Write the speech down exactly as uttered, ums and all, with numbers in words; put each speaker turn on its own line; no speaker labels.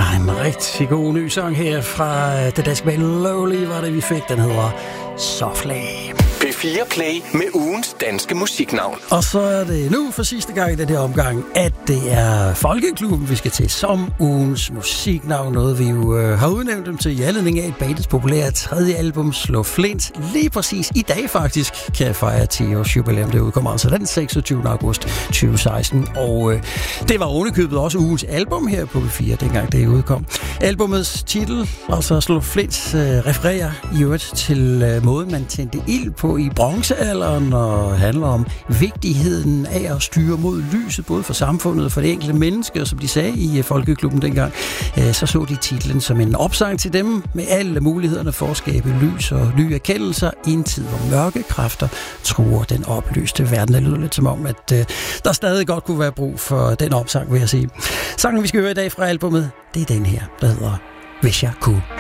En rigtig god ny sang her fra det danske band Lowly var det, vi fik. Den hedder Softly.
P fire Play med ugens danske musiknavn.
Og så er det nu for sidste gang i den her omgang, at det er Folkeklubben, vi skal til som ugens musiknavn. Noget vi jo øh, har udnævnt dem til i anledning af bandets populære tredje album, Slå Flint. Lige præcis i dag faktisk kan jeg fejre ti års jubilæum. Det udkommer altså den seksogtyvende august tyve seksten. Og øh, det var ovenikøbet også ugens album her på P fire, dengang det udkom. Albumets titel, altså Slå Flint, øh, refererer i øvrigt til øh, måden, man tændte ild på i bronzealderen og handler om vigtigheden af at styre mod lyset, både for samfundet og for det enkelte menneske, og som de sagde i Folkeklubben dengang, så så de titlen som en opsang til dem med alle mulighederne for at skabe lys og nye erkendelser i en tid, hvor mørke kræfter truer den oplyste verden. Det lyder lidt som om, at uh, der stadig godt kunne være brug for den opsang, vil jeg sige. Sangen, vi skal høre i dag fra albumet, det er den her, der hedder Hvis jeg kunne.